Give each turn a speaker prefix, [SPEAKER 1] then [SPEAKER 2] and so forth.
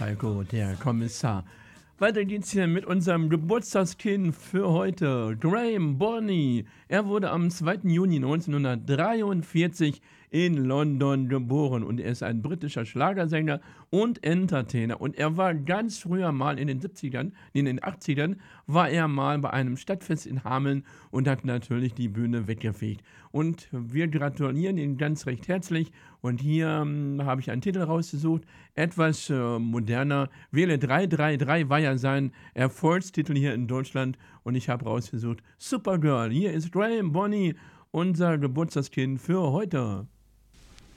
[SPEAKER 1] Falco, der Kommissar. Weiter geht's hier mit unserem Geburtstagskind für heute, Graham Bonney. Er wurde am 2. Juni 1943 in London geboren und er ist ein britischer Schlagersänger und Entertainer. Und er war ganz früher mal in den 70ern, in den 80ern, war er mal bei einem Stadtfest in Hameln und hat natürlich die Bühne weggefegt. Und wir gratulieren ihn ganz recht herzlich. Und hier habe ich einen Titel rausgesucht, etwas moderner. Wähle 333 war ja sein Erfolgstitel hier in Deutschland. Und ich habe rausgesucht, Supergirl. Hier ist Graham Bonney, unser Geburtstagskind für heute.